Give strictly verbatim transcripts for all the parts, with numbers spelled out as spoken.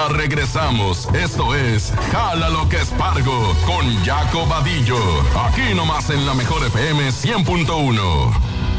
Ya regresamos. Esto es Jala lo que es Pargo con Jaco Vadillo. Aquí nomás en la mejor F M cien punto uno.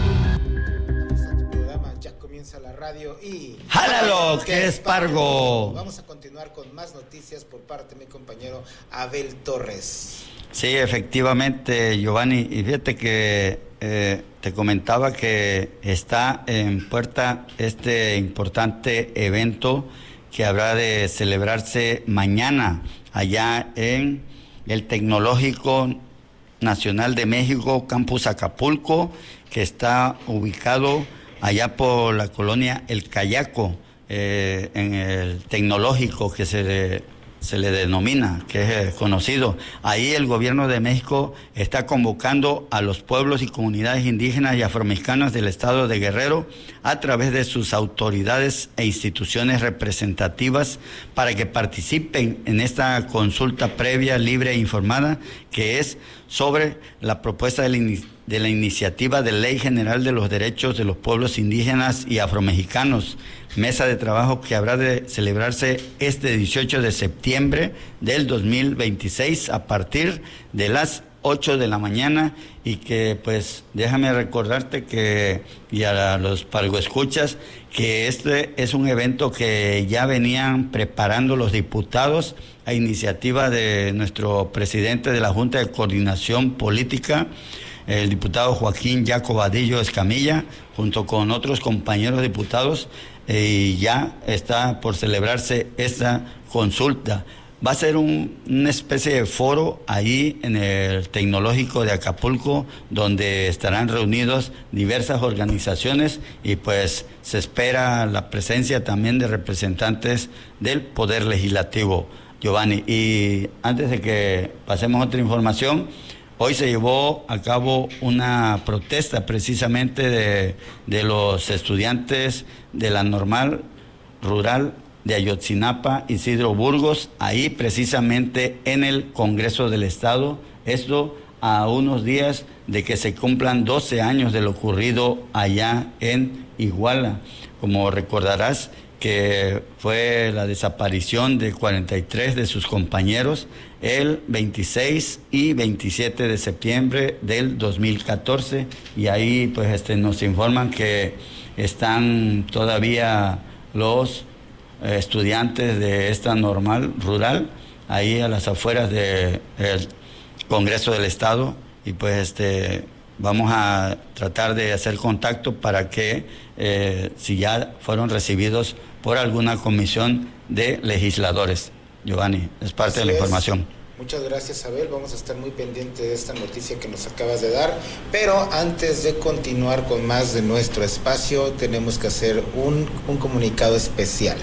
Ya comienza la radio y Jala lo que es Pargo. Vamos a continuar con más noticias por parte de mi compañero Abel Torres. Sí, efectivamente, Giovanni. Y fíjate que eh, te comentaba que está en puerta este importante evento que habrá de celebrarse mañana allá en el Tecnológico Nacional de México, Campus Acapulco, que está ubicado allá por la colonia El Cayaco, eh, en el Tecnológico que se le, se le denomina, que es conocido. Ahí el gobierno de México está convocando a los pueblos y comunidades indígenas y afromexicanas del estado de Guerrero a través de sus autoridades e instituciones representativas para que participen en esta consulta previa, libre e informada, que es sobre la propuesta de la, in- de la iniciativa de Ley General de los Derechos de los Pueblos Indígenas y Afromexicanos, mesa de trabajo que habrá de celebrarse este dieciocho de septiembre del dos mil veintiséis a partir de las ocho de la mañana, y que pues déjame recordarte que, y a los pargoescuchas, que este es un evento que ya venían preparando los diputados a iniciativa de nuestro presidente de la Junta de Coordinación Política, el diputado Joaquín Jaco Vadillo Escamilla, junto con otros compañeros diputados, y ya está por celebrarse esta consulta. Va a ser un, una especie de foro ahí en el Tecnológico de Acapulco, donde estarán reunidos diversas organizaciones y pues se espera la presencia también de representantes del Poder Legislativo, Giovanni. Y antes de que pasemos a otra información, hoy se llevó a cabo una protesta precisamente de, de los estudiantes de la Normal Rural de Ayotzinapa, Isidro Burgos, ahí precisamente en el Congreso del Estado. Esto a unos días de que se cumplan doce años de lo ocurrido allá en Iguala. Como recordarás, que fue la desaparición de cuarenta y tres de sus compañeros el veintiséis y veintisiete de septiembre del dos mil catorce, y ahí pues este nos informan que están todavía los eh, estudiantes de esta Normal Rural ahí a las afueras del Congreso del Estado, y pues este vamos a tratar de hacer contacto para que eh, si ya fueron recibidos por alguna comisión de legisladores. Giovanni, es parte Así de la es. información. Muchas gracias, Abel. Vamos a estar muy pendientes de esta noticia que nos acabas de dar. Pero antes de continuar con más de nuestro espacio, tenemos que hacer un, un comunicado especial.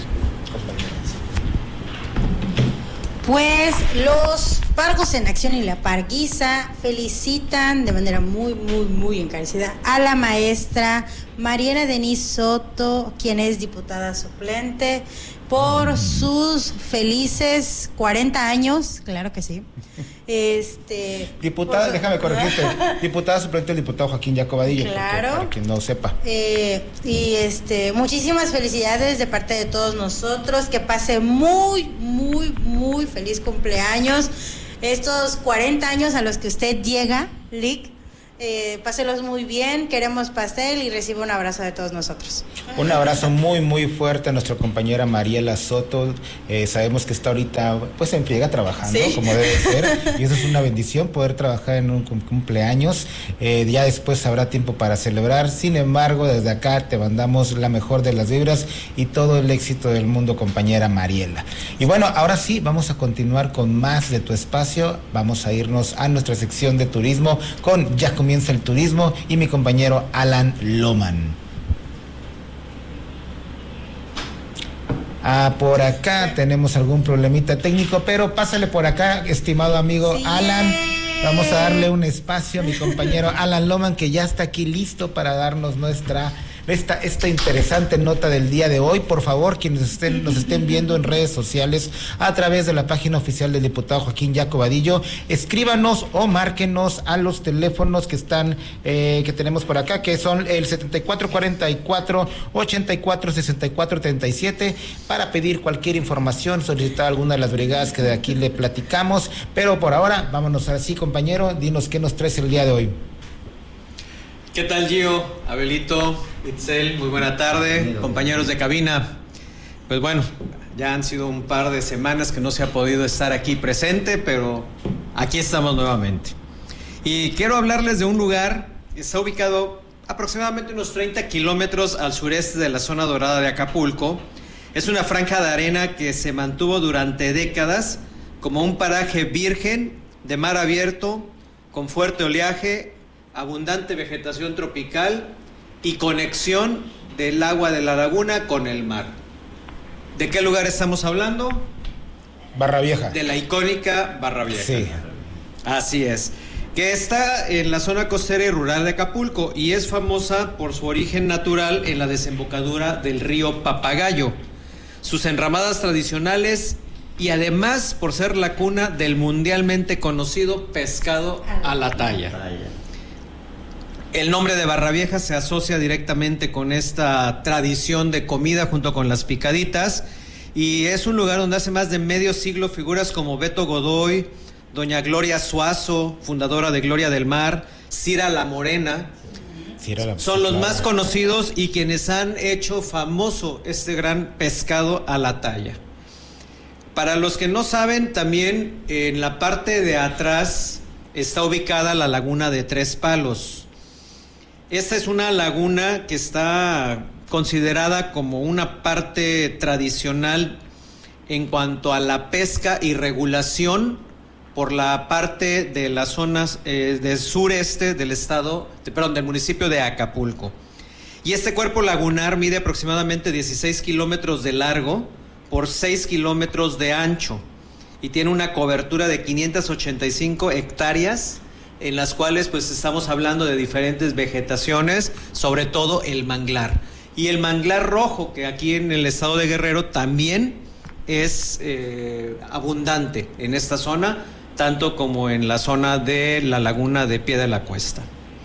Pues los Pargos en Acción y la Parguisa felicitan de manera muy, muy, muy encarecida a la maestra Mariela Denise Soto, quien es diputada suplente, por sus felices cuarenta años, claro que sí. Este, diputada, su... déjame corregirte, diputada suplente del diputado Joaquín Jaco Vadillo, claro, porque, para quien no sepa. Eh, y este, muchísimas felicidades de parte de todos nosotros, que pase muy, muy, muy feliz cumpleaños. Estos cuarenta años a los que usted llega, Lick, eh, páselos muy bien, queremos pastel y recibe un abrazo de todos nosotros. Un abrazo muy muy fuerte a nuestra compañera Mariela Soto. Eh, sabemos que está ahorita pues en friega trabajando, ¿sí?, como debe ser, y eso es una bendición, poder trabajar en un cumpleaños. Eh, ya después habrá tiempo para celebrar. Sin embargo, desde acá te mandamos la mejor de las vibras y todo el éxito del mundo, compañera Mariela. Y bueno, ahora sí, vamos a continuar con más de tu espacio. Vamos a irnos a nuestra sección de turismo con Ya Comienza el Turismo y mi compañero Alan Loman. Ah, por acá tenemos algún problemita técnico, pero pásale por acá, estimado amigo sí. Alan. Vamos a darle un espacio a mi compañero Alan Loman, que ya está aquí listo para darnos nuestra esta, esta interesante nota del día de hoy. Por favor, quienes estén, nos estén viendo en redes sociales a través de la página oficial del diputado Joaquín Jaco Vadillo, escríbanos o márquenos a los teléfonos que están, eh, que tenemos por acá, que son el setenta y cuatro cuarenta y cuatro, ochenta y cuatro sesenta y cuatro treinta y siete, para pedir cualquier información, solicitar alguna de las brigadas que de aquí le platicamos. Pero por ahora, vámonos así, compañero, dinos qué nos traes el día de hoy. ¿Qué tal, Gio, Abelito, Itzel? Muy buena tarde, compañeros de cabina. Pues bueno, ya han sido un par de semanas que no se ha podido estar aquí presente, pero aquí estamos nuevamente. Y quiero hablarles de un lugar que está ubicado aproximadamente unos treinta kilómetros al sureste de la zona dorada de Acapulco. Es una franja de arena que se mantuvo durante décadas como un paraje virgen de mar abierto, con fuerte oleaje, abundante vegetación tropical y conexión del agua de la laguna con el mar. ¿De qué lugar estamos hablando? Barra Vieja. De la icónica Barra Vieja. Sí. Así es. Que está en la zona costera y rural de Acapulco y es famosa por su origen natural en la desembocadura del río Papagayo, sus enramadas tradicionales y además por ser la cuna del mundialmente conocido pescado a la talla. El nombre de Barra Vieja se asocia directamente con esta tradición de comida junto con las picaditas, y es un lugar donde hace más de medio siglo figuras como Beto Godoy, doña Gloria Suazo, fundadora de Gloria del Mar, Cira la Morena, Cira la... son los más conocidos y quienes han hecho famoso este gran pescado a la talla. Para los que no saben, también en la parte de atrás está ubicada la laguna de Tres Palos. Esta es una laguna que está considerada como una parte tradicional en cuanto a la pesca y regulación por la parte de las zonas eh, del sureste del estado, de, perdón, del municipio de Acapulco. Y este cuerpo lagunar mide aproximadamente dieciséis kilómetros de largo por seis kilómetros de ancho y tiene una cobertura de quinientas ochenta y cinco hectáreas, en las cuales pues estamos hablando de diferentes vegetaciones, sobre todo el manglar. Y el manglar rojo, que aquí en el estado de Guerrero también es eh, abundante en esta zona, tanto como en la zona de la laguna de Pie de la Cuesta.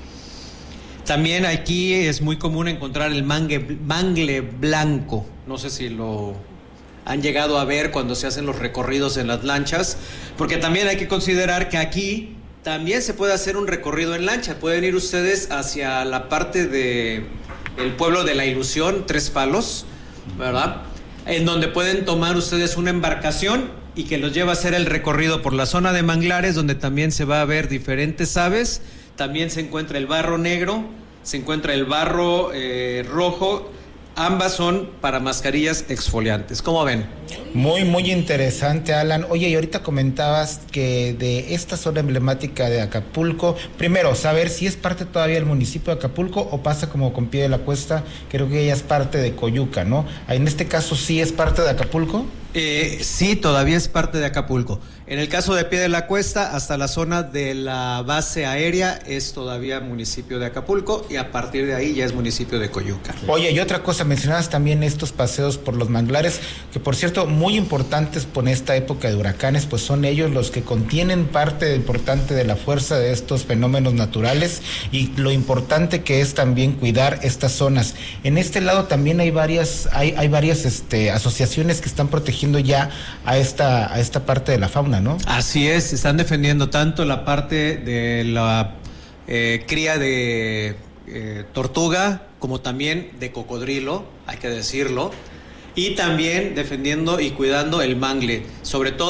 También aquí es muy común encontrar el mangue, mangle blanco. No sé si lo han llegado a ver cuando se hacen los recorridos en las lanchas, porque también hay que considerar que aquí también se puede hacer un recorrido en lancha. Pueden ir ustedes hacia la parte de el pueblo de la Ilusión, Tres Palos, ¿verdad? En donde pueden tomar ustedes una embarcación y que los lleva a hacer el recorrido por la zona de manglares, donde también se va a ver diferentes aves. También se encuentra el barro negro, se encuentra el barro eh, rojo. Ambas son para mascarillas exfoliantes. ¿Cómo ven? Muy, muy interesante, Alan. Oye, y ahorita comentabas que de esta zona emblemática de Acapulco, primero, saber si es parte todavía del municipio de Acapulco o pasa como con Pie de la Cuesta, creo que ella es parte de Coyuca, ¿no? En este caso, ¿sí es parte de Acapulco? Eh, sí, todavía es parte de Acapulco. En el caso de Pie de la Cuesta, hasta la zona de la base aérea es todavía municipio de Acapulco y a partir de ahí ya es municipio de Coyuca. Oye, y otra cosa, mencionabas también estos paseos por los manglares, que por cierto, muy importantes por esta época de huracanes, pues son ellos los que contienen parte importante de la fuerza de estos fenómenos naturales y lo importante que es también cuidar estas zonas. En este lado también hay varias, hay, hay varias este, asociaciones que están protegiendo ya a esta, a esta parte de la fauna, ¿no? Así es, están defendiendo tanto la parte de la eh, cría de eh, tortuga como también de cocodrilo, hay que decirlo, y también defendiendo y cuidando el mangle, sobre todo